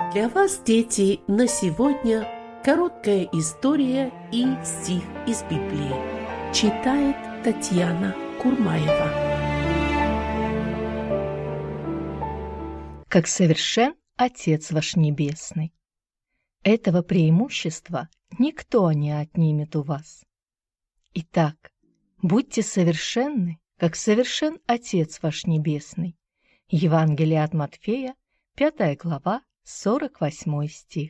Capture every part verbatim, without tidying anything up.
Для вас, дети, на сегодня короткая история и стих из Библии. Читает Татьяна Курмаева. Как совершен Отец ваш Небесный. Этого преимущества никто не отнимет у вас. Итак, будьте совершенны, как совершен Отец ваш Небесный. Евангелие от Матфея, пятая глава, сорок восьмой стих.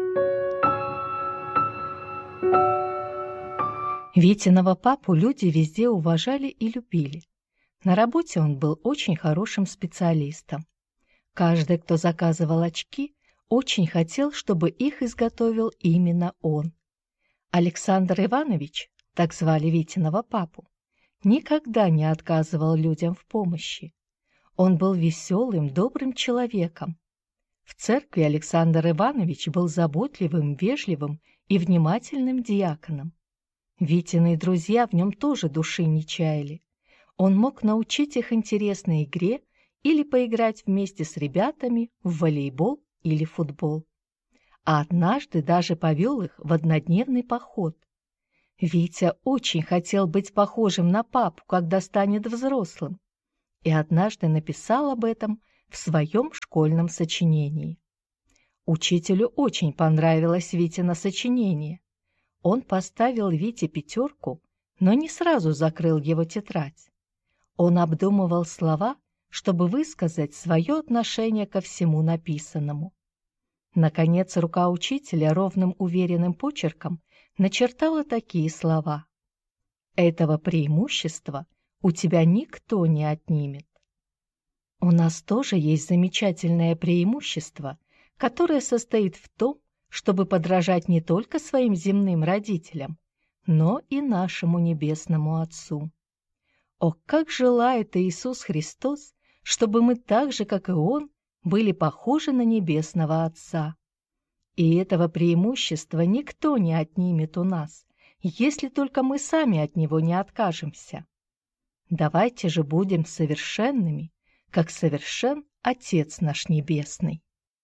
Витиного папу люди везде уважали и любили. На работе он был очень хорошим специалистом. Каждый, кто заказывал очки, очень хотел, чтобы их изготовил именно он. Александр Иванович, так звали Витиного папу, никогда не отказывал людям в помощи. Он был веселым, добрым человеком. В церкви Александр Иванович был заботливым, вежливым и внимательным диаконом. Витины друзья в нем тоже души не чаяли. Он мог научить их интересной игре или поиграть вместе с ребятами в волейбол или футбол. А однажды даже повел их в однодневный поход. Витя очень хотел быть похожим на папу, когда станет взрослым, и однажды написал об этом в своем школьном сочинении. Учителю очень понравилось Витино сочинение. Он поставил Вите пятерку, но не сразу закрыл его тетрадь. Он обдумывал слова, чтобы высказать свое отношение ко всему написанному. Наконец, рука учителя ровным уверенным почерком начертала такие слова: «Этого преимущества у тебя никто не отнимет». У нас тоже есть замечательное преимущество, которое состоит в том, чтобы подражать не только своим земным родителям, но и нашему Небесному Отцу. О, как желает Иисус Христос, чтобы мы так же, как и Он, были похожи на Небесного Отца. И этого преимущества никто не отнимет у нас, если только мы сами от него не откажемся. Давайте же будем совершенными, как совершен Отец наш Небесный.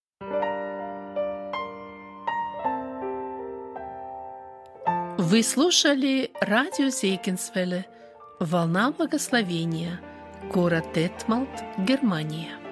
Вы слушали радио Зегенсвелле «Волна благословения», город Детмалт, Германия.